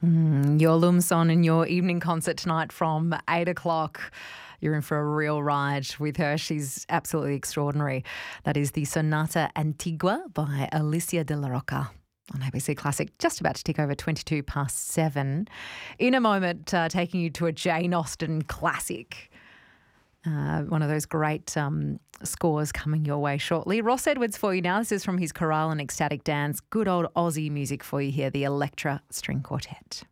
Your Lumson in your evening concert tonight from 8 o'clock. You're in for a real ride with her. She's absolutely extraordinary. That is the Sonata Antigua by Alicia de la Roca on ABC Classic. Just about to tick over 22 past 7. In a moment, taking you to a Jane Austen classic. One of those great scores coming your way shortly. Ross Edwards for you now. This is from his chorale and ecstatic dance. Good old Aussie music for you here, the Electra String Quartet.